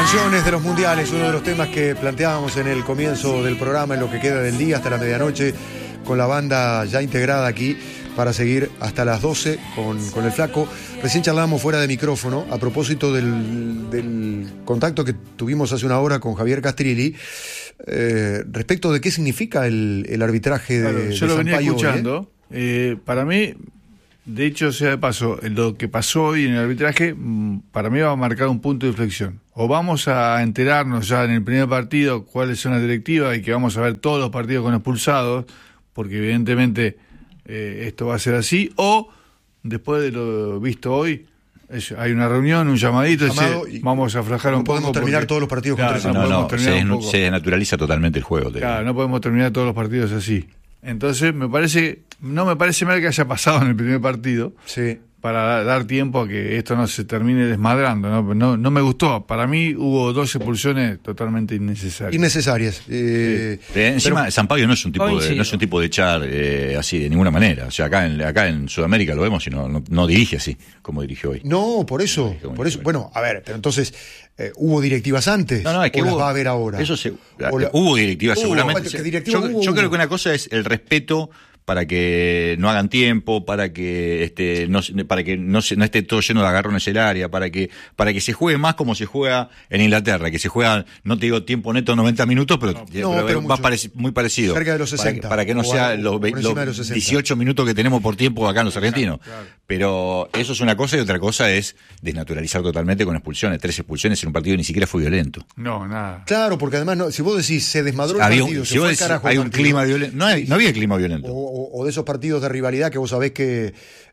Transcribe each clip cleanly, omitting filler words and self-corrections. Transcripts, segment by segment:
canciones de los mundiales, uno de los temas que planteábamos en el comienzo del programa, en lo que queda del día hasta la medianoche, con la banda ya integrada aquí para seguir hasta las 12 con el Flaco. Recién charlábamos fuera de micrófono a propósito del contacto que tuvimos hace una hora con Javier Castrilli, respecto de qué significa el arbitraje de yo lo venía Sampaio escuchando. Para mí, de hecho, sea de paso, lo que pasó hoy en el arbitraje, para mí va a marcar un punto de inflexión. O vamos a enterarnos ya en el primer partido cuáles son las directivas y que vamos a ver todos los partidos con expulsados, porque evidentemente esto va a ser así, o después de lo visto hoy, hay una reunión, un llamadito, vamos a aflojar un poco. No podemos terminar todos los partidos con 3 No, se desnaturaliza totalmente el juego. Claro, no podemos terminar todos los partidos así. Entonces no me parece mal que haya pasado en el primer partido, sí, para dar tiempo a que esto no se termine desmadrando. No me gustó. Para mí hubo 2 expulsiones totalmente innecesarias. Encima, Sampaio no es un tipo de echar así de ninguna manera. O sea, acá en Sudamérica lo vemos y no dirige así como dirigió hoy. No, por eso. Bueno, a ver, pero entonces hubo directivas antes. Es que las va a haber ahora. Hubo directivas seguramente. Yo creo que una cosa es el respeto para que no hagan tiempo, para que no esté todo lleno de agarrones el área, para que se juegue más como se juega en Inglaterra, que se juega, no te digo tiempo neto 90 minutos, pero muy parecido. Cerca de los 60. Para que no sea los 18 minutos que tenemos por tiempo acá en los argentinos. Claro. Pero eso es una cosa, y otra cosa es desnaturalizar totalmente con expulsiones. 3 expulsiones en un partido que ni siquiera fue violento. No, nada. Claro, porque además, si vos decís, se desmadró el partido, se fue al carajo. Hay un clima violento. No había clima violento. O de esos partidos de rivalidad que vos sabés que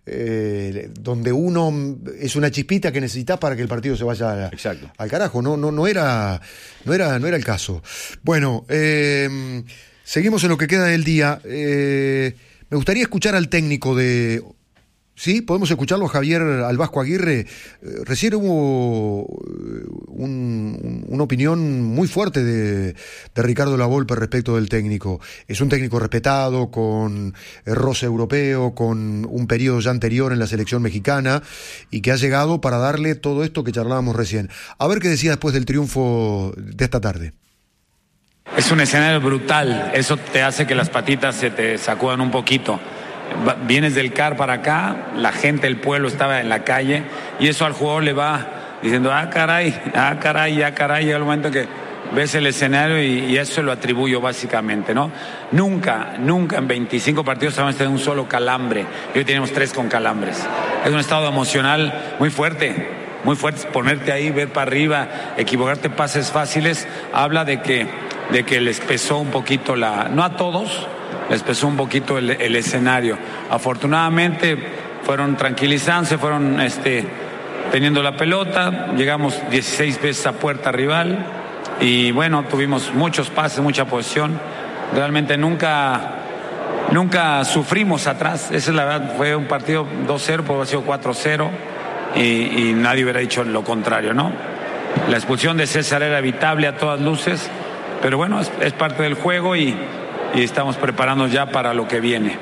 donde uno es una chispita que necesitás para que el partido se vaya al carajo. No era el caso. Bueno, seguimos en lo que queda del día. Me gustaría escuchar al técnico de... ¿Sí? ¿Podemos escucharlo, Javier, al Vasco Aguirre? Recién hubo una opinión muy fuerte de Ricardo Lavolpe respecto del técnico. Es un técnico respetado, con roce europeo, con un periodo ya anterior en la selección mexicana, y que ha llegado para darle todo esto que charlábamos recién. A ver qué decía después del triunfo de esta tarde. Es un escenario brutal, eso te hace que las patitas se te sacudan un poquito. Vienes del CAR para acá, la gente, el pueblo estaba en la calle, y eso al jugador le va diciendo, caray, llega el momento que ves el escenario y eso lo atribuyo básicamente, ¿no? Nunca en 25 partidos hemos tenido un solo calambre, y hoy tenemos 3 con calambres. Es un estado emocional muy fuerte, ponerte ahí, ver para arriba, equivocarte pases fáciles, habla de que les pesó un poquito no a todos, les pesó un poquito el escenario. Afortunadamente fueron tranquilizándose, fueron teniendo la pelota, llegamos 16 veces a puerta rival y bueno, tuvimos muchos pases, mucha posesión. Realmente nunca sufrimos atrás, esa es la verdad. Fue un partido 2-0, puede haber sido 4-0 y nadie hubiera dicho lo contrario, ¿no? La expulsión de César era evitable a todas luces, pero bueno, es parte del juego y estamos preparándonos ya para lo que viene.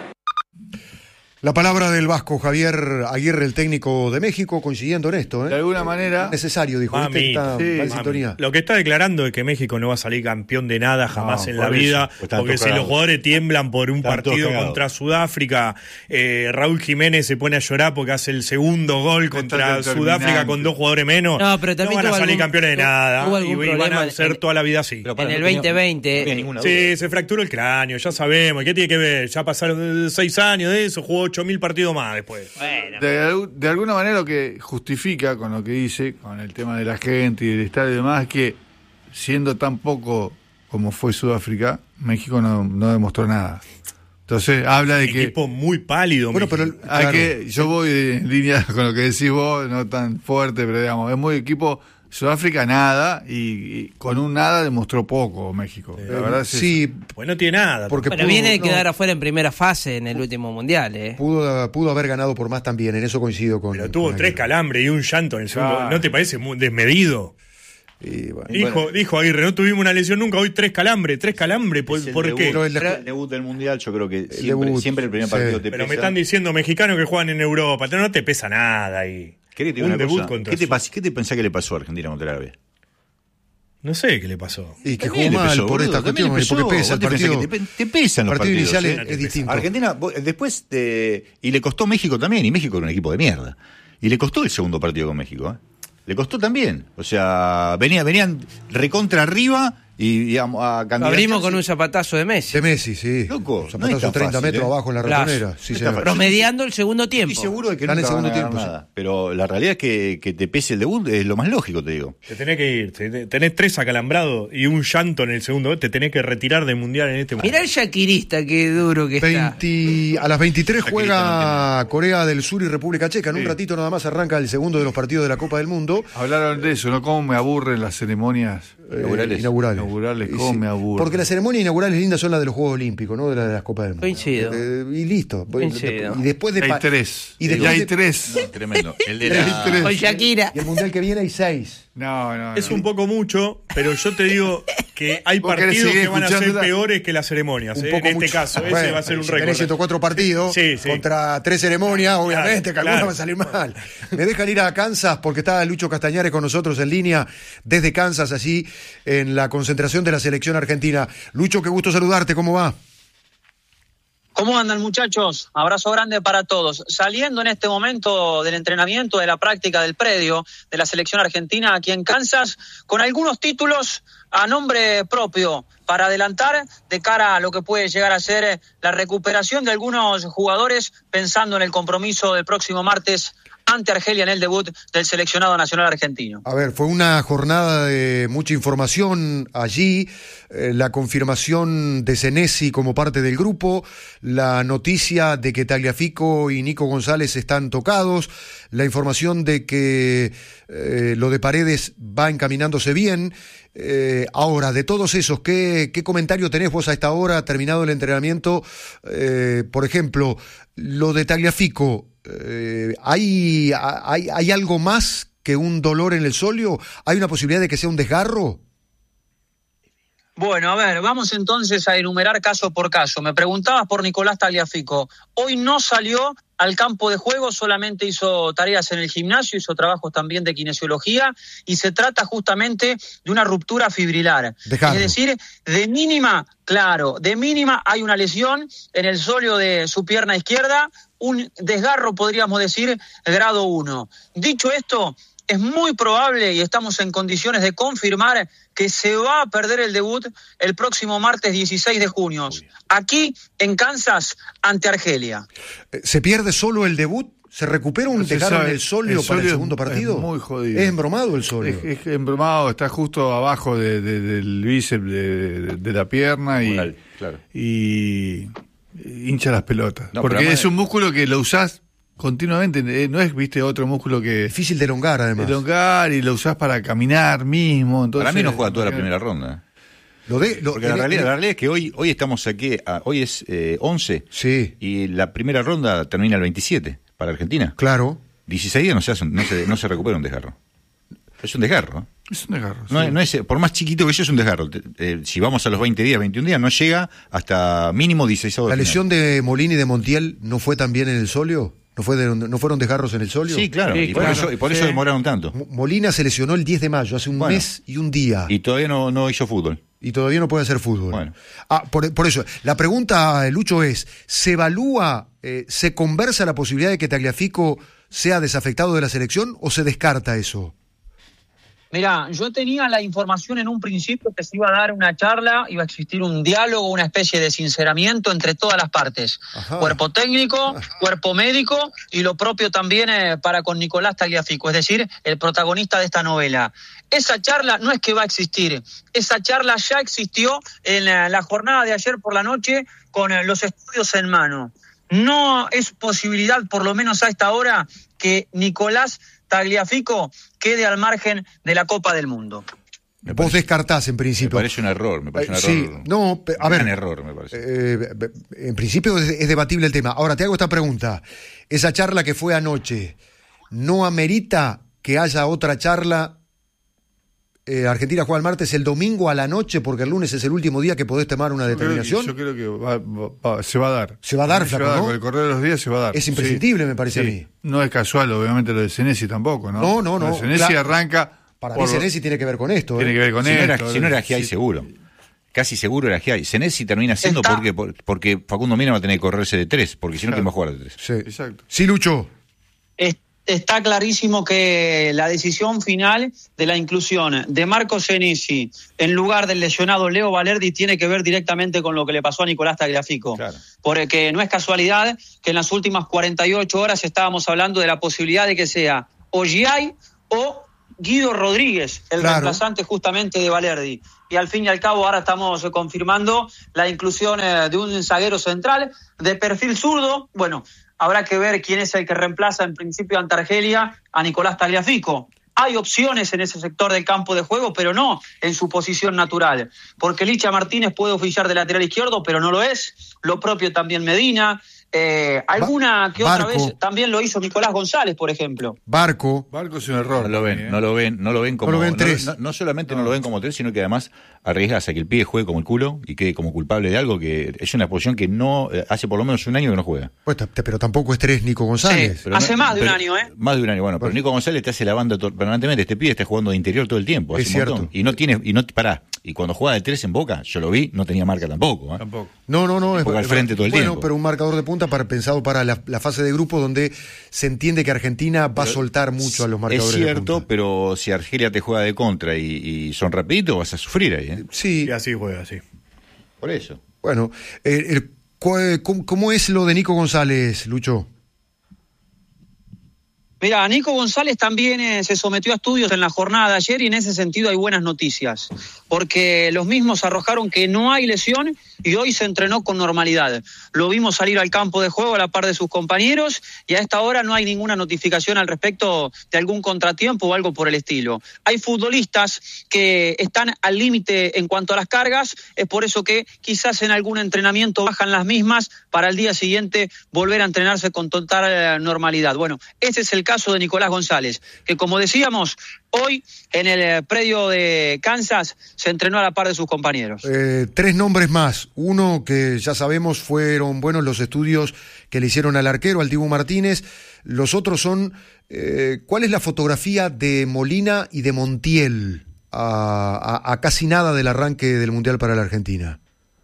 La palabra del Vasco Javier Aguirre, el técnico de México, coincidiendo en esto. De alguna manera... Necesario, dijo. Sintonía. Lo que está declarando es que México no va a salir campeón de nada jamás en la vida, porque si los jugadores tiemblan por un partido contra Sudáfrica, Raúl Jiménez se pone a llorar porque hace el segundo gol contra Sudáfrica con 2 jugadores menos. No, pero también no van a salir campeones de nada y van a ser toda la vida así. En el 2020... Sí, se fracturó el cráneo, ya sabemos. ¿Qué tiene que ver? Ya pasaron 6 años de eso, jugó 8.000 partidos más después. Bueno. De alguna manera lo que justifica con lo que dice, con el tema de la gente y del estadio y demás, es que siendo tan poco como fue Sudáfrica, México no demostró nada. Entonces habla de que... equipo muy pálido. Bueno, México. pero yo voy en línea con lo que decís vos, no tan fuerte, pero digamos, es muy equipo... Sudáfrica nada, y con un nada demostró poco México. La verdad sí, pues no tiene nada. Pero viene de quedar afuera en primera fase en el último mundial. Pudo haber ganado por más también, en eso coincido con... Pero tuvo 3 calambres y un llanto en el segundo. ¿No te parece muy desmedido? Dijo Aguirre, no tuvimos una lesión nunca, hoy 3 calambres. ¿Por qué? El debut del Mundial, yo creo que siempre el primer partido te pesa. Pero me están diciendo mexicanos que juegan en Europa, no te pesa nada ahí. ¿Qué te pensás que le pasó a Argentina contra Arabia? No sé qué le pasó. Y que jugó mal por esta cuestión, porque pesa el partido. Te pesan los partidos inicial es distinto. Argentina, después, y le costó México también, y México era un equipo de mierda. Y le costó el segundo partido con México, Le costó también. O sea, venían recontra arriba y digamos a abrimos con un zapatazo de Messi. De Messi, sí. Loco, zapatazo 30 metros abajo en la ratonera. Sí, promediando el segundo tiempo. Estoy seguro de que no van a ganar nada. Pero la realidad es que te pese el debut es lo más lógico, te digo. Te tenés que ir. Tenés 3 acalambrados y un llanto en el segundo. Te tenés que retirar del Mundial en este momento. Mirá el shakirista, qué duro que está. A las 23 juega Corea del Sur y República Checa. En un ratito nada más arranca el segundo de los partidos de la Copa del Mundo. Hablaron de eso, ¿no? ¿Cómo me aburren las ceremonias inaugurales? ¿Cómo me aburren? Porque las ceremonias inaugurales lindas son las de los Juegos Olímpicos, no de las Copas del Mundo. Coincido. Y listo. Coincido. Y después de hay 3. Y hay 3. Tremendo. El de la... Con Shakira. Y el Mundial que viene hay 6. No. Es un poco mucho, pero yo te digo que hay partidos que van a ser peores que las ceremonias. En este caso, ese va a ser un récord. Tenés 104 partidos contra 3 ceremonias, obviamente, que alguna va a salir mal. Me dejan ir a Kansas porque está Lucho Castañares con nosotros en línea desde Kansas, allí en la concentración de la selección argentina. Lucho, qué gusto saludarte, ¿cómo va? ¿Cómo andan, muchachos? Abrazo grande para todos. Saliendo en este momento del entrenamiento, de la práctica del predio de la selección argentina aquí en Kansas, con algunos títulos a nombre propio para adelantar de cara a lo que puede llegar a ser la recuperación de algunos jugadores, pensando en el compromiso del próximo martes ante Argelia en el debut del seleccionado nacional argentino. A ver, fue una jornada de mucha información allí, la confirmación de Senesi como parte del grupo, la noticia de que Tagliafico y Nico González están tocados, la información de que lo de Paredes va encaminándose bien. Ahora, de todos esos, ¿qué comentario tenés vos a esta hora, terminado el entrenamiento? Por ejemplo, lo de Tagliafico, ¿hay algo más que un dolor en el sóleo? ¿Hay una posibilidad de que sea un desgarro? Bueno, a ver, vamos entonces a enumerar caso por caso. Me preguntabas por Nicolás Tagliafico. Hoy no salió al campo de juego, solamente hizo tareas en el gimnasio, hizo trabajos también de kinesiología, y se trata justamente de una ruptura fibrilar. Dejado. Es decir, de mínima hay una lesión en el sóleo de su pierna izquierda, un desgarro, podríamos decir, grado 1. Dicho esto, es muy probable, y estamos en condiciones de confirmar, que se va a perder el debut el próximo martes 16 de junio, aquí en Kansas, ante Argelia. ¿Se pierde solo el debut? ¿Se recupera un desgarro en el sóleo para el segundo partido? Es muy jodido. ¿Es embromado el sóleo? Es embromado, está justo abajo del bíceps de la pierna y hincha las pelotas. Porque es un músculo que lo usás continuamente, no es, otro músculo que... Difícil de elongar, además. Elongar, y lo usás para caminar mismo. Entonces, para mí no juega toda la primera ronda. Porque la realidad es que hoy estamos aquí, hoy es 11, sí, y la primera ronda termina el 27 para Argentina. Claro. 16 días no se recupera un desgarro. Es un desgarro. Es un desgarro. No es, por más chiquito que eso, es un desgarro. Si vamos a los 20 días, 21 días, no llega hasta mínimo 16 horas. ¿La lesión de Molina y de Montiel no fue también en el sóleo? ¿No fueron desgarros en el sóleo? Sí, claro. Y por eso demoraron tanto. Molina se lesionó el 10 de mayo, hace un mes y un día. Y todavía no hizo fútbol. Y todavía no puede hacer fútbol. Bueno. Por eso, la pregunta, Lucho, es, ¿se evalúa, se conversa la posibilidad de que Tagliafico sea desafectado de la selección o se descarta eso? Mirá, yo tenía la información en un principio que se iba a dar una charla, iba a existir un diálogo, una especie de sinceramiento entre todas las partes. Ajá. Cuerpo técnico, cuerpo médico y lo propio también para con Nicolás Tagliafico, es decir, el protagonista de esta novela. Esa charla no es que va a existir, esa charla ya existió en la jornada de ayer por la noche con los estudios en mano. No es posibilidad, por lo menos a esta hora, que Nicolás Tagliafico quede al margen de la Copa del Mundo. Vos descartás en principio. Me parece un error. Sí, no, a ver. Un error, me parece. En principio es debatible el tema. Ahora te hago esta pregunta. Esa charla que fue anoche, ¿no amerita que haya otra charla? Argentina juega el martes, el domingo a la noche, porque el lunes es el último día que podés tomar una determinación. Yo creo que se va a dar. Se va a dar, Flaco, ¿no? Con el correr de los días se va a dar. Es imprescindible, me parece a mí. No es casual, obviamente, lo de Senesi tampoco, ¿no? No. Senesi arranca Para mí Senesi tiene que ver con esto. Tiene que ver con esto. Si no era Giai, seguro. Casi seguro era Giai. Senesi termina siendo porque Facundo Mina va a tener que correrse de 3, porque si no, ¿quién va a jugar de 3? Sí, exacto. Sí, Lucho. Está clarísimo que la decisión final de la inclusión de Marco Senesi en lugar del lesionado Leo Valerdi tiene que ver directamente con lo que le pasó a Nicolás Tagliafico. Claro. Porque no es casualidad que en las últimas 48 horas estábamos hablando de la posibilidad de que sea o Giai o Guido Rodríguez, el reemplazante justamente de Valerdi. Y al fin y al cabo ahora estamos confirmando la inclusión de un zaguero central de perfil zurdo. Bueno, habrá que ver quién es el que reemplaza en principio ante Argelia a Nicolás Tagliafico. Hay opciones en ese sector del campo de juego, pero no en su posición natural. Porque Licha Martínez puede oficiar de lateral izquierdo, pero no lo es. Lo propio también Medina. Alguna que otra vez también lo hizo Nicolás González, por ejemplo. Barco es un error. No lo ven como tres. No solamente no lo ven como 3, sino que además arriesgas a que el pibe juegue como el culo y quede como culpable de algo que es una posición que no hace por lo menos un año que no juega. Pues, pero tampoco es 3 Nico González. Sí, hace más de un año, Más de un año, bueno, pero Nico González te hace la banda permanentemente. Este pibe está jugando de interior todo el tiempo. Es cierto. Y cuando juega de 3 en Boca, yo lo vi, no tenía marca tampoco. Tampoco. No. Es al frente todo el tiempo. Bueno, pero un marcador de punta pensado para la fase de grupo donde se entiende que Argentina va a soltar mucho a los marcadores. Es cierto, de punta. Pero si Argelia te juega de contra y son rapiditos, vas a sufrir ahí. Sí. Y así juega, sí. Por eso. Bueno, ¿cómo es lo de Nico González, Lucho? Mira, Nico González también se sometió a estudios en la jornada de ayer y en ese sentido hay buenas noticias, porque los mismos arrojaron que no hay lesión y hoy se entrenó con normalidad. Lo vimos salir al campo de juego a la par de sus compañeros y a esta hora no hay ninguna notificación al respecto de algún contratiempo o algo por el estilo. Hay futbolistas que están al límite en cuanto a las cargas, es por eso que quizás en algún entrenamiento bajan las mismas para el día siguiente volver a entrenarse con total normalidad. Bueno, ese es el caso de Nicolás González, que como decíamos, hoy en el predio de Kansas se entrenó a la par de sus compañeros. 3 nombres más. Uno que ya sabemos fueron buenos los estudios que le hicieron al arquero, al Dibu Martínez. Los otros son, ¿cuál es la fotografía de Molina y de Montiel a casi nada del arranque del Mundial para la Argentina?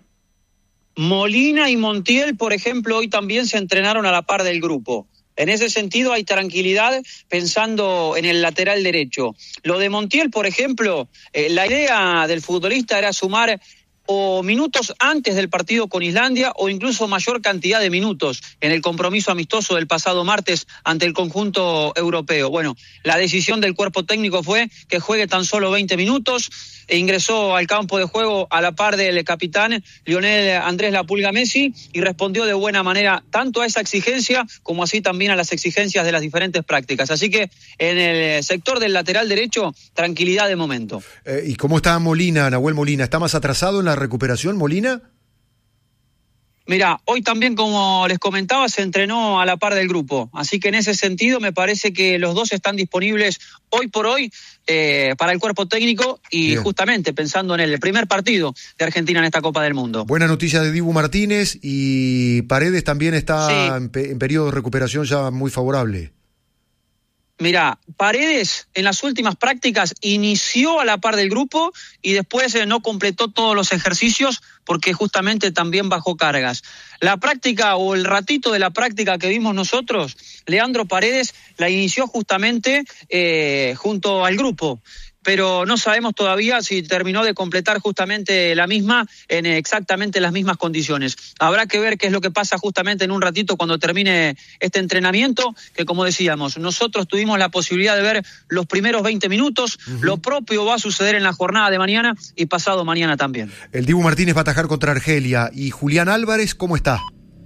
Molina y Montiel, por ejemplo, hoy también se entrenaron a la par del grupo. En ese sentido hay tranquilidad pensando en el lateral derecho. Lo de Montiel, por ejemplo, la idea del futbolista era sumar o minutos antes del partido con Islandia o incluso mayor cantidad de minutos en el compromiso amistoso del pasado martes ante el conjunto europeo. Bueno, la decisión del cuerpo técnico fue que juegue tan solo 20 minutos e ingresó al campo de juego a la par del capitán Lionel Andrés La Pulga Messi y respondió de buena manera tanto a esa exigencia como así también a las exigencias de las diferentes prácticas. Así que en el sector del lateral derecho, tranquilidad de momento. ¿Y cómo está Molina, Nahuel Molina? ¿Está más atrasado en la recuperación, Molina? Mira, hoy también, como les comentaba, se entrenó a la par del grupo. Así que en ese sentido me parece que los dos están disponibles hoy por hoy para el cuerpo técnico y bien, justamente pensando en el primer partido de Argentina en esta Copa del Mundo. Buena noticia de Dibu Martínez y Paredes también está en periodo de recuperación ya muy favorable. Mira, Paredes en las últimas prácticas inició a la par del grupo y después no completó todos los ejercicios porque justamente también bajó cargas. La práctica o el ratito de la práctica que vimos nosotros, Leandro Paredes la inició justamente junto al grupo, pero no sabemos todavía si terminó de completar justamente la misma en exactamente las mismas condiciones. Habrá que ver qué es lo que pasa justamente en un ratito cuando termine este entrenamiento, que como decíamos, nosotros tuvimos la posibilidad de ver los primeros 20 minutos, lo propio va a suceder en la jornada de mañana y pasado mañana también. El Dibu Martínez va a atajar contra Argelia. ¿Y Julián Álvarez cómo está?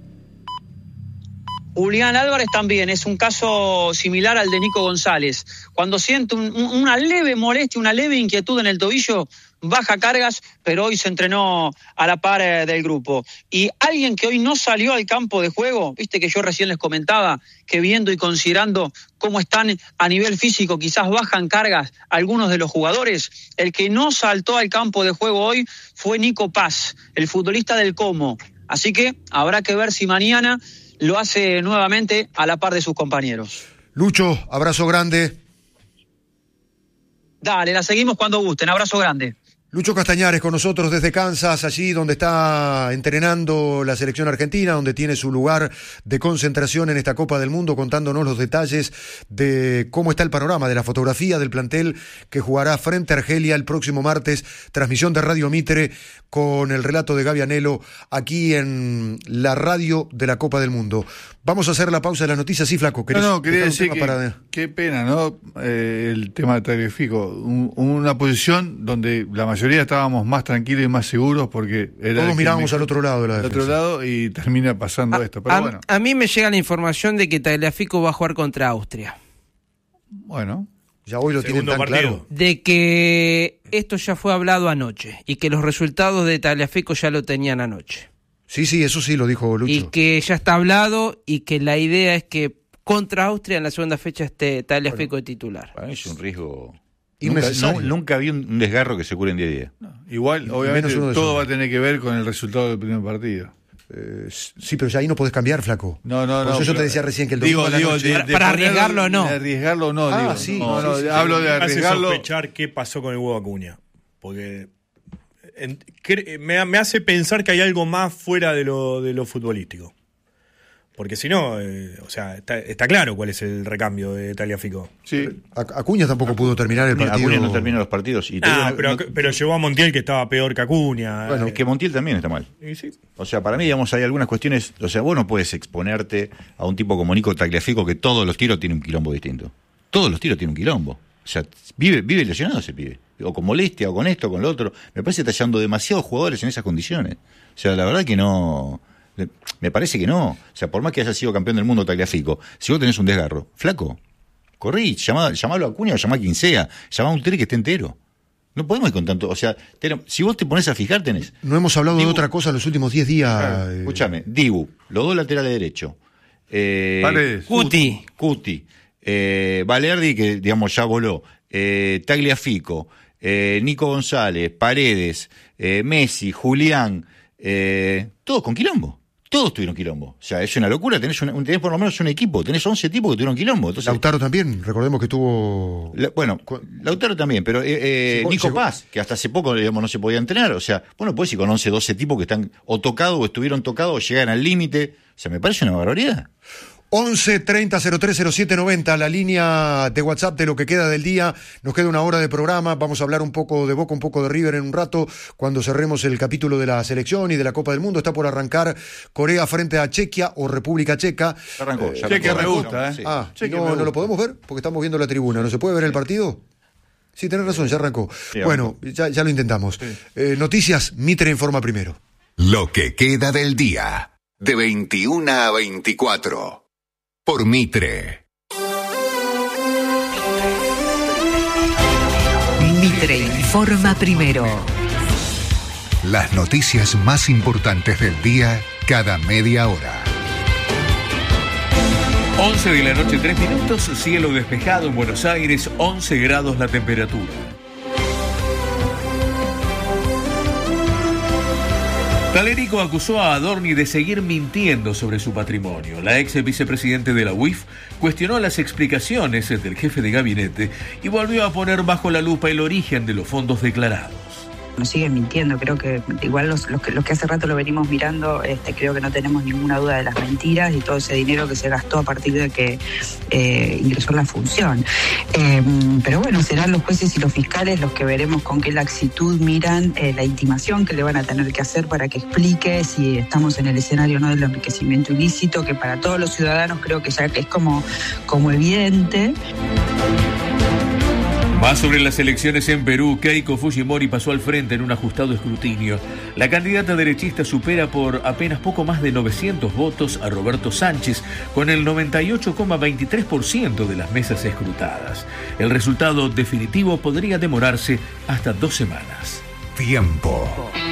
Julián Álvarez también es un caso similar al de Nico González. Cuando siente una leve molestia, una leve inquietud en el tobillo, baja cargas, pero hoy se entrenó a la par del grupo. Y alguien que hoy no salió al campo de juego, viste que yo recién les comentaba que viendo y considerando cómo están a nivel físico, quizás bajan cargas algunos de los jugadores. El que no saltó al campo de juego hoy fue Nico Paz, el futbolista del Como. Así que habrá que ver si mañana lo hace nuevamente a la par de sus compañeros. Lucho, abrazo grande. Dale, la seguimos cuando gusten. Abrazo grande. Lucho Castañares con nosotros desde Kansas, allí donde está entrenando la selección argentina, donde tiene su lugar de concentración en esta Copa del Mundo, contándonos los detalles de cómo está el panorama, de la fotografía del plantel que jugará frente a Argelia el próximo martes. Transmisión de Radio Mitre con el relato de Gaby Anelo aquí en la radio de la Copa del Mundo. Vamos a hacer la pausa de las noticias. Sí, Flaco, quería decir que qué pena, ¿no? El tema de Tagliafico, una posición donde la mayoría estábamos más tranquilos y más seguros porque todos mirábamos al otro lado de la defensa. Al otro lado y termina pasando esto. Pero bueno. A mí me llega la información de que Tagliafico va a jugar contra Austria. Bueno. Ya hoy lo tienen tan claro. De que esto ya fue hablado anoche y que los resultados de Tagliafico ya lo tenían anoche. Sí, eso sí lo dijo Lucho. Y que ya está hablado y que la idea es que contra Austria en la segunda fecha esté Tagliafico de titular. Para mí es un riesgo innecesario. Nunca vi un desgarro que se cure en 10 días. No, igual, obviamente, todo va a tener que ver con el resultado del primer partido. Sí, pero ya ahí no podés cambiar, Flaco. No. Por eso yo te decía recién que el domingo para arriesgarlo no. De arriesgarlo no, sí. Hablo de arriesgarlo. Me hace sospechar qué pasó con el huevo Acuña. Porque me hace pensar que hay algo más fuera de lo futbolístico. Porque si no, está claro cuál es el recambio de Tagliafico. Sí. Acuña tampoco pudo terminar el partido. Acuña no terminó los partidos. Pero llevó a Montiel, que estaba peor que Acuña. Bueno, es que Montiel también está mal. Sí. O sea, para mí, digamos, hay algunas cuestiones. O sea, vos no puedes exponerte a un tipo como Nico Tagliafico que todos los tiros tiene un quilombo distinto. Todos los tiros tienen un quilombo. O sea, vive lesionado ese pibe. O con molestia, o con esto, o con lo otro. Me parece que está llevando demasiados jugadores en esas condiciones. O sea, la verdad que no. Me parece que no. O sea, por más que haya sido campeón del mundo Tagliafico, si vos tenés un desgarro, flaco, corrí, llamalo a Acuña o llamá a quien sea, llamá a un tele que esté entero. No podemos ir con tanto. O sea, si vos te pones a fijar, tenés. No hemos hablado de otra cosa en los últimos 10 días. Escúchame, Dibu, los dos laterales derechos. Cuti. Valerdi, que digamos ya voló. Tagliafico, Nico González, Paredes, Messi, Julián, todos con quilombo. Todos tuvieron quilombo. O sea, es una locura. Tenés por lo menos un equipo. Tenés 11 tipos que tuvieron quilombo. Entonces, Lautaro también. Recordemos que tuvo... Lautaro también. Pero Nico Paz, que hasta hace poco digamos, no se podía entrenar. O sea, vos no podés ir con 11, 12 tipos que están o tocados o estuvieron tocados o llegan al límite. O sea, me parece una barbaridad. 11 30 03 07 90, la línea de WhatsApp de lo que queda del día. Nos queda una hora de programa. Vamos a hablar un poco de Boca, un poco de River en un rato, cuando cerremos el capítulo de la selección y de la Copa del Mundo. Está por arrancar Corea frente a Chequia o República Checa. Arrancó. Chequia me gusta, Sí. No lo podemos ver porque estamos viendo la tribuna. ¿No se puede ver el partido? Sí, tenés razón, ya arrancó. Sí, bueno, ya lo intentamos. Sí. Noticias, Mitre informa primero. Lo que queda del día, de 21 a 24. Por Mitre. Mitre informa primero. Las noticias más importantes del día cada media hora. 11 de la noche, 3 minutos, cielo despejado en Buenos Aires, 11 grados la temperatura. Talerico acusó a Adorni de seguir mintiendo sobre su patrimonio. La ex vicepresidente de la UIF cuestionó las explicaciones del jefe de gabinete y volvió a poner bajo la lupa el origen de los fondos declarados. Nos siguen mintiendo, creo que igual los que hace rato lo venimos mirando, creo que no tenemos ninguna duda de las mentiras y todo ese dinero que se gastó a partir de que ingresó en la función. Pero bueno, serán los jueces y los fiscales los que veremos con qué laxitud miran la intimación que le van a tener que hacer para que explique si estamos en el escenario o no del enriquecimiento ilícito, que para todos los ciudadanos creo que ya es como evidente. Más sobre las elecciones en Perú, Keiko Fujimori pasó al frente en un ajustado escrutinio. La candidata derechista supera por apenas poco más de 900 votos a Roberto Sánchez, con el 98,23% de las mesas escrutadas. El resultado definitivo podría demorarse hasta 2 semanas. Tiempo.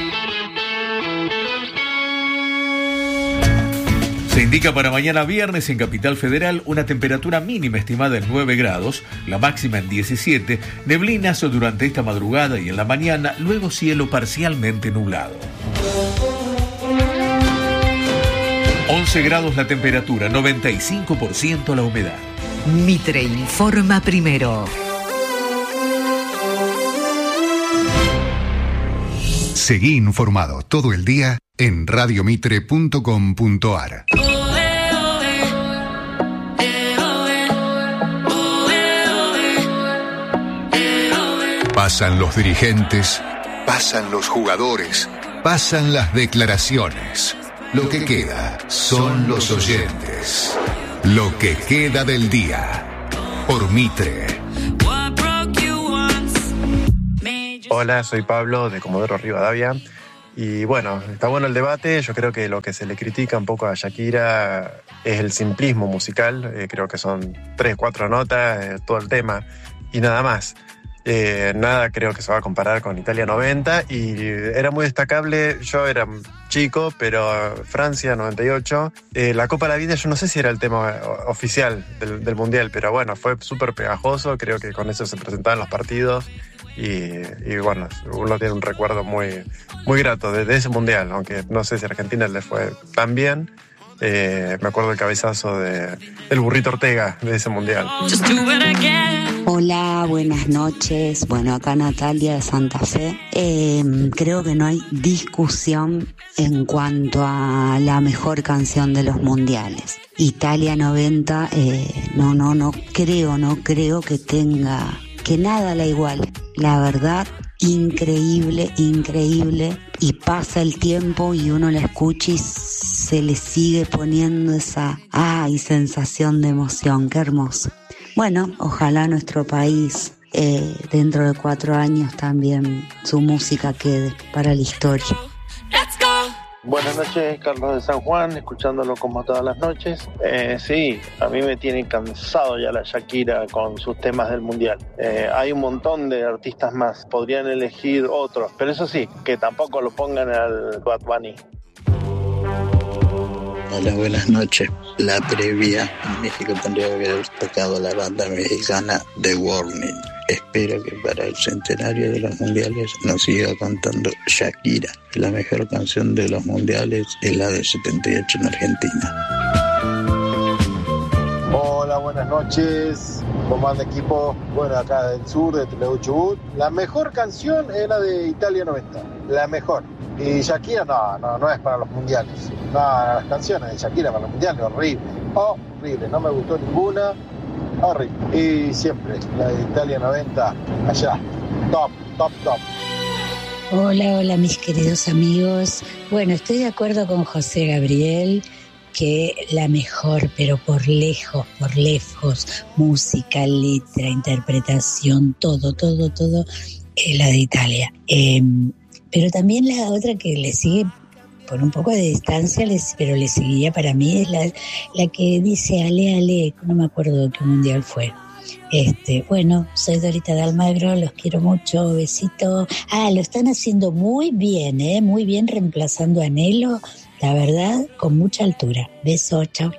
Se indica para mañana viernes en Capital Federal una temperatura mínima estimada en 9 grados, la máxima en 17, neblinas durante esta madrugada y en la mañana, luego cielo parcialmente nublado. 11 grados la temperatura, 95% la humedad. Mitre informa primero. Seguí informado todo el día en radiomitre.com.ar. Pasan los dirigentes, pasan los jugadores, pasan las declaraciones. Lo que queda son los oyentes. Lo que queda del día. Por Mitre. Hola, soy Pablo de Comodoro Rivadavia. Y bueno, está bueno el debate. Yo creo que lo que se le critica un poco a Shakira es el simplismo musical. Creo que son 3, 4 notas, todo el tema y nada más. Nada creo que se va a comparar con Italia 90 y era muy destacable. Yo era chico, pero Francia 98, la Copa de la Vida, yo no sé si era el tema oficial del Mundial, pero bueno, fue súper pegajoso. Creo que con eso se presentaban los partidos y bueno, uno tiene un recuerdo muy, muy grato de ese Mundial, aunque no sé si a Argentina le fue tan bien. Me acuerdo del cabezazo del Burrito Ortega de ese Mundial. Hola, buenas noches. Bueno, acá Natalia de Santa Fe. Creo que no hay discusión en cuanto a la mejor canción de los mundiales. Italia 90, no creo que tenga, que nada la iguale. La verdad, increíble. Y pasa el tiempo y uno la escucha y se le sigue poniendo esa sensación de emoción. Qué hermoso. Bueno, ojalá nuestro país dentro de 4 años también su música quede para la historia. Buenas noches, Carlos de San Juan, escuchándolo como todas las noches. Sí, a mí me tiene cansado ya la Shakira con sus temas del Mundial. Hay un montón de artistas más, podrían elegir otros, pero eso sí, que tampoco lo pongan al Bad Bunny. Hola, buenas noches. La previa, México tendría que haber tocado la banda mexicana The Warning. Espero que para el centenario de los mundiales nos siga contando Shakira. La mejor canción de los mundiales es la del 78 en Argentina. Hola, buenas noches. ¿Cómo anda, equipo? Bueno, acá del sur, de Trelew Chubut. La mejor canción es la de Italia 90. La mejor. Y Shakira no es para los mundiales. No, las canciones de Shakira para los mundiales, horrible. No me gustó ninguna. Horrible. Y siempre la de Italia 90, allá. Top. Hola, mis queridos amigos. Bueno, estoy de acuerdo con José Gabriel que la mejor, pero por lejos, música, letra, interpretación, todo, es la de Italia. Pero también la otra que le sigue por un poco de distancia, pero le seguiría para mí, es la que dice Ale, no me acuerdo qué mundial fue. Bueno, soy Dorita de Almagro, los quiero mucho, besito. Lo están haciendo muy bien reemplazando a Nelo, la verdad, con mucha altura. Beso, chau.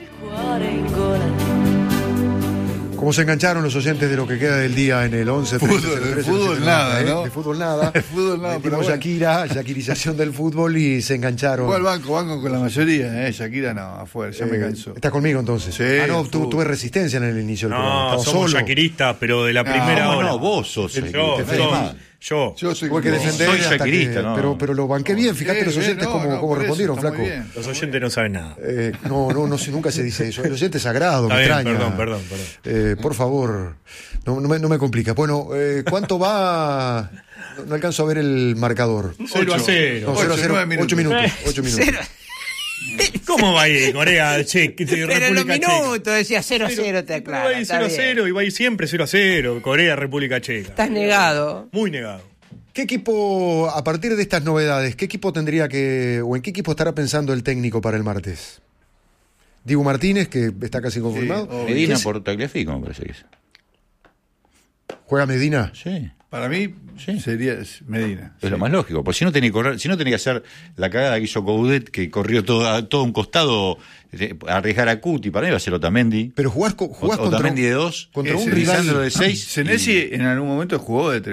¿Cómo se engancharon los oyentes de lo que queda del día en el 11? De fútbol nada, ¿no? De fútbol nada. Pero Shakirización del fútbol y se engancharon. Igual banco con la mayoría, Shakira no, afuera, ya me cansó. ¿Estás conmigo entonces? Sí. Tuve resistencia en el inicio del programa. No, somos shakiristas, pero de la primera hora. No, vos sos. Yo soy shakirista, ¿no? Pero lo banqué bien, fíjate los oyentes cómo respondieron, flaco. Los oyentes no saben nada. No sé, nunca se dice eso. El oyente es sagrado, me extraña. Perdón. Por favor, no me complica. Bueno, ¿cuánto va? No alcanzo a ver el marcador. 0-0. No, 0-0, 8 minutos. 8 minutos. ¿Cómo va a ir Corea? Pero en los minutos decía 0-0, te aclaro. Va a ir 0-0 y va a ir siempre 0-0. Corea, República Checa. Estás negado. Muy negado. ¿Qué equipo, a partir de estas novedades, qué equipo tendría que, o en qué equipo estará pensando el técnico para el martes? Dibu Martínez, que está casi confirmado. Sí, Medina por Tagliafico, me parece que es. ¿Juega Medina? Sí. Para mí sería Medina. Es lo más lógico, porque si no tenía que correr, si no tenía que hacer la cagada que hizo Coudet, que corrió todo un costado, arriesgar a Cuti, para mí va a ser Otamendi. Pero jugás contra Otamendi de 2, contra un rival de 6. Senesi en algún momento jugó de 3.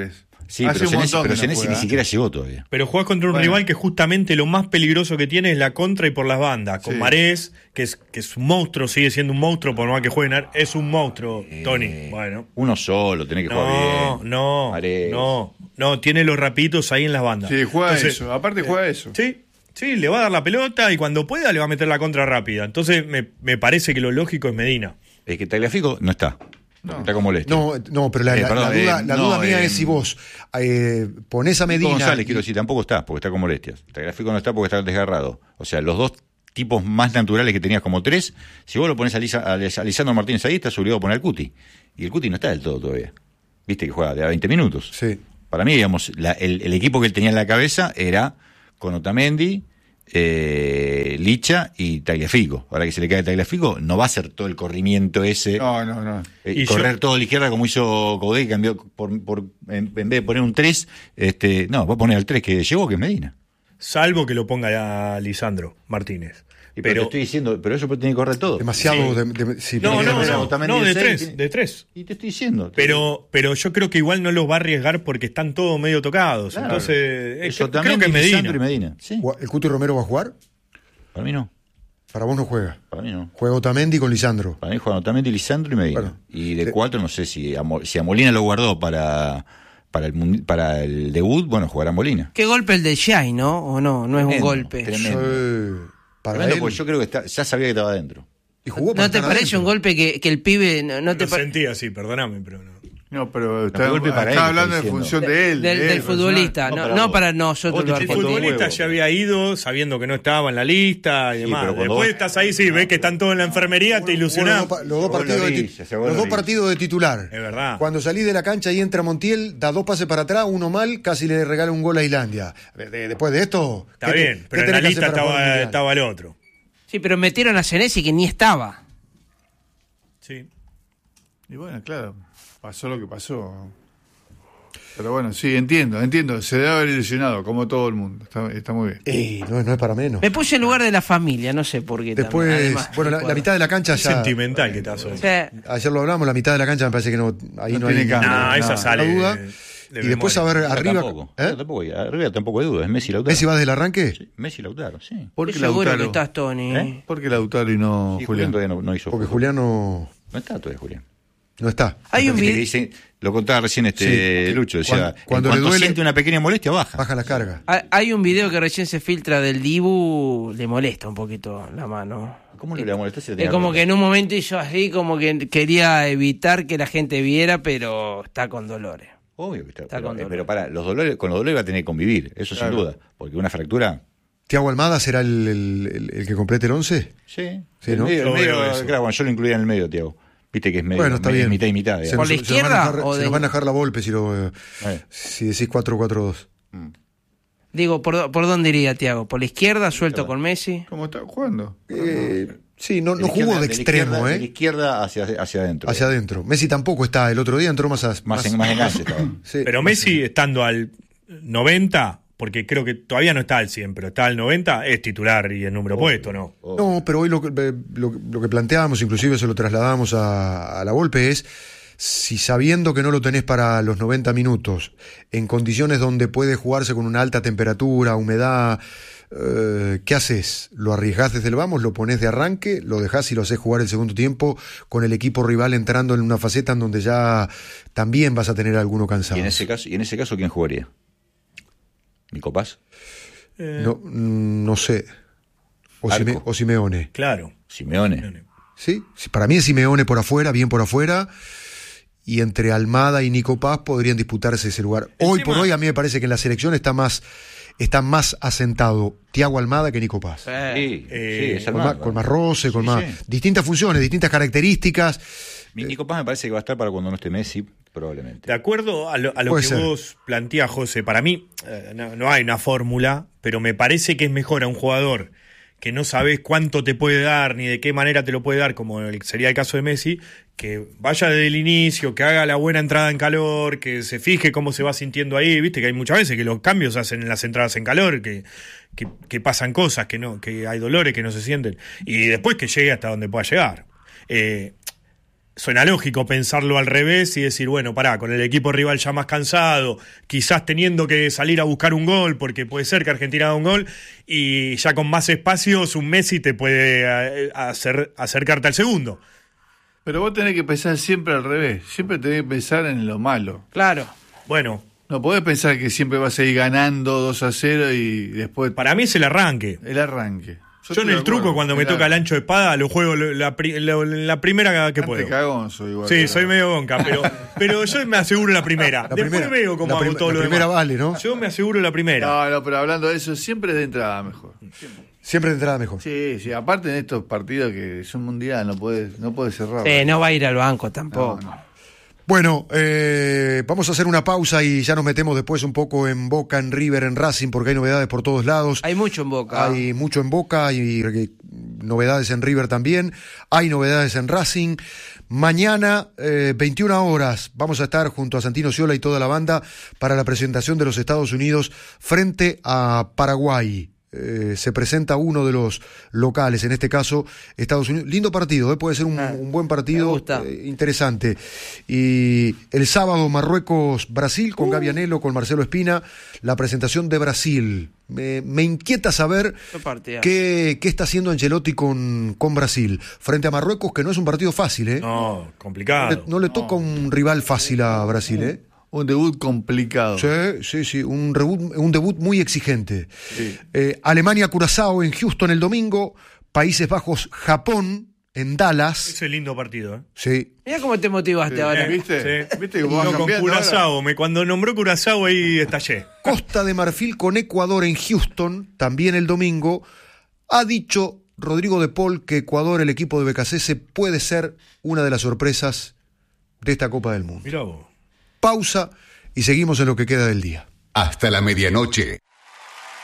Sí, pero Senesi ni siquiera llegó todavía. Pero jugás contra un rival que justamente lo más peligroso que tiene es la contra y por las bandas. Con Marés, que es un monstruo, sigue siendo un monstruo, por más que jueguen. Es un monstruo, Tony. Bueno. Uno solo, tenés que jugar bien. No, tiene los rapiditos ahí en las bandas. Sí, juega eso. Aparte juega eso. Sí, le va a dar la pelota y cuando pueda le va a meter la contra rápida. Entonces me parece que lo lógico es Medina. Es que Tagliafico no está. Está con molestia. No, pero la duda mía es si vos ponés a Medina. González, quiero decir, tampoco está, porque está con molestias. Tagliafico no está porque está desgarrado. O sea, los dos tipos más naturales que tenías como tres, si vos lo ponés a Lisandro Martínez ahí, estás obligado a poner al Cuti. Y el Cuti no está del todo todavía. Viste que juega de a 20 minutos. Sí. Para mí, digamos, el equipo que él tenía en la cabeza era con Otamendi, Licha y Tagliafico. Ahora que se le cae Tagliafico, no va a hacer todo el corrimiento ese. No. Correr todo a la izquierda como hizo Coudet, que cambió en vez de poner un 3, va a poner al 3 que llegó, que es Medina. Salvo que lo ponga a Lisandro Martínez. Pero te estoy diciendo, pero eso tiene que correr todo. Demasiado. De tres. Y te estoy diciendo. Pero yo creo que igual no los va a arriesgar porque están todos medio tocados. Claro. Entonces, creo que es Medina. Sí. ¿El Cuti Romero va a jugar? Para mí no. Para vos no juega. Para mí no. Juega Otamendi con Lisandro. Para mí juegan Otamendi, Lisandro y Medina. Bueno, y de 4 no sé si a Molina lo guardó para el debut, bueno, jugará Molina. ¿Qué golpe el de Shai, no? ¿O no? No es un golpe. Tremendo. Tremendo, porque yo creo que ya sabía que estaba adentro. ¿Y jugó ¿No te parece adentro? Un golpe que el pibe no te sentía así, perdóname, pero no. No, pero está hablando en función de él. Del futbolista, no para nosotros. El futbolista ya había ido sabiendo que no estaba en la lista y demás. Después estás ahí, ves que están todos en la enfermería, te ilusionás. Los dos partidos de titular. Es verdad. Cuando salís de la cancha y entra Montiel, da 2 pases para atrás, uno mal, casi le regala un gol a Islandia. Después de esto... Está bien, pero en la lista estaba el otro. Sí, pero metieron a Senesi que ni estaba. Sí. Y bueno, claro, pasó lo que pasó. Pero bueno, sí, entiendo. Se debe haber ilusionado, como todo el mundo. Está muy bien. No es para menos. Me puse en lugar de la familia, no sé por qué. Después, además, la mitad de la cancha ya... Sentimental que estás hoy. Ayer lo hablamos, la mitad de la cancha me parece que no hay cambio. Esa sale duda. Y después a ver arriba. Arriba tampoco hay duda, es Messi Lautaro. ¿Messi va desde el arranque? Sí, Messi Lautaro, sí. ¿Por qué seguro Lautaro? Que estás, Tony. ¿Por qué Lautaro y no Julián? Todavía no hizo. Porque Julián no está todavía Julián. No está. Hay un video. Lo contaba recién Lucho, decía, cuando le duele, siente una pequeña molestia, baja la carga. Hay un video que recién se filtra del Dibu, le molesta un poquito la mano. ¿Cómo le va a molestar si es como que en un momento hizo así, como que quería evitar que la gente viera, pero está con dolores. Obvio que está con dolores. Pero con los dolores va a tener que convivir, eso sin duda, porque una fractura... ¿Thiago Almada será el que complete el 11? Sí, ¿no? Claro, yo lo incluía en el medio, Thiago. Viste que es medio, bueno, está bien. Mitad y mitad. ¿Por la izquierda? Se nos van a dejar la Volpe si decís 4-4-2. Digo, ¿por dónde iría Thiago? ¿Por la izquierda, suelto con Messi? ¿Cómo está jugando? Sí, no jugó de extremo, De la izquierda hacia adentro. Hacia adentro. Messi tampoco está. El otro día entró más enganche estaba. Sí, pero Messi, estando al 90... porque creo que todavía no está al 100, pero está al 90, es titular y el número puesto, ¿no? No, pero hoy lo que planteábamos, inclusive se lo trasladamos a la Volpe, es si sabiendo que no lo tenés para los 90 minutos, en condiciones donde puede jugarse con una alta temperatura, humedad, ¿qué haces? ¿Lo arriesgás desde el vamos? ¿Lo ponés de arranque? ¿Lo dejás y lo hacés jugar el segundo tiempo con el equipo rival entrando en una faceta en donde ya también vas a tener a alguno cansado? ¿Y en ese caso quién jugaría? ¿Nico Paz? No sé. O Simeone. Claro. Simeone. Sí, para mí es Simeone por afuera, bien por afuera. Y entre Almada y Nico Paz podrían disputarse ese lugar. Hoy por hoy a mí me parece que en la selección está más asentado Thiago Almada que Nico Paz. Es Almada. Con más roce, con más distintas funciones, distintas características. Nico Paz me parece que va a estar para cuando no esté Messi, probablemente. De acuerdo a lo que vos planteás, José, para mí no hay una fórmula, pero me parece que es mejor a un jugador que no sabés cuánto te puede dar ni de qué manera te lo puede dar, como sería el caso de Messi, que vaya desde el inicio, que haga la buena entrada en calor, que se fije cómo se va sintiendo ahí, viste que hay muchas veces que los cambios se hacen en las entradas en calor, que pasan cosas, que hay dolores que no se sienten, y después que llegue hasta donde pueda llegar. suena lógico pensarlo al revés y decir, bueno, pará, con el equipo rival ya más cansado, quizás teniendo que salir a buscar un gol, porque puede ser que Argentina haga un gol, y ya con más espacios un Messi te puede acercarte al segundo. Pero vos tenés que pensar siempre al revés, siempre tenés que pensar en lo malo. Claro. Bueno. No podés pensar que siempre vas a ir ganando 2-0 y después... Para mí es el arranque. El arranque. Yo en el truco, cuando me toca el ancho de espada, lo juego la primera que puedo. Cagón, soy igual. Sí, soy medio gonca, pero yo me aseguro la primera. Después veo cómo hago todo lo demás. La primera vale, ¿no? Yo me aseguro la primera. No, pero hablando de eso, siempre de entrada mejor. Siempre de entrada mejor. Sí, aparte en estos partidos que son mundial, no puedes cerrar. No va a ir al banco tampoco. No. Bueno, vamos a hacer una pausa y ya nos metemos después un poco en Boca, en River, en Racing, porque hay novedades por todos lados. Hay mucho en Boca. Hay mucho en Boca, hay novedades en River también, hay novedades en Racing. Mañana, 21 horas, vamos a estar junto a Santino Sciola y toda la banda para la presentación de los Estados Unidos frente a Paraguay. Se presenta uno de los locales, en este caso Estados Unidos. Lindo partido, puede ser un buen partido, interesante. Y el sábado Marruecos-Brasil con Gaby Anello, con Marcelo Espina, la presentación de Brasil. Me inquieta saber qué está haciendo Ancelotti con Brasil frente a Marruecos, que no es un partido fácil. No, complicado. No le toca un rival fácil a Brasil, Un debut complicado. Sí, un debut muy exigente. Sí. Alemania-Curazao en Houston el domingo, Países Bajos-Japón en Dallas. Ese lindo partido, Sí. Mira cómo te motivaste ahora. ¿Viste? Sí. ¿Viste cómo con Curazao, cuando nombró Curazao ahí estallé. Costa de Marfil con Ecuador en Houston, también el domingo. Ha dicho Rodrigo de Paul que Ecuador, el equipo de Becasese, puede ser una de las sorpresas de esta Copa del Mundo. Mirá vos. Pausa y seguimos en lo que queda del día. Hasta la medianoche.